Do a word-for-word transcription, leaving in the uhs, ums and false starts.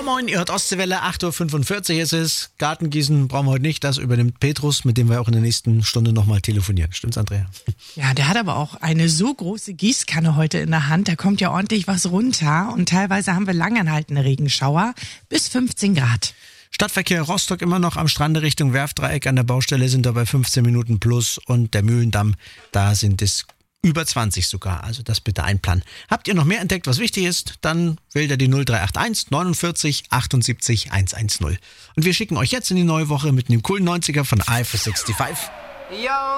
moin, ihr hört Ostseewelle, acht Uhr fünfundvierzig ist es. Gartengießen brauchen wir heute nicht, das übernimmt Petrus, mit dem wir auch in der nächsten Stunde nochmal telefonieren. Stimmt's, Andrea? Ja, der hat aber auch eine so große Gießkanne heute in der Hand, da kommt ja ordentlich was runter und teilweise haben wir langanhaltende Regenschauer bis fünfzehn Grad. Stadtverkehr Rostock immer noch am Strande Richtung Werftdreieck an der Baustelle sind dabei fünfzehn Minuten plus und der Mühlendamm, da sind es über zwanzig sogar, also das bitte einplanen. Habt ihr noch mehr entdeckt, was wichtig ist, dann wählt ihr die null drei acht eins neunundvierzig achtundsiebzig hundertzehn. Und wir schicken euch jetzt in die neue Woche mit einem coolen neunziger von I for fünfundsechzig. Yo.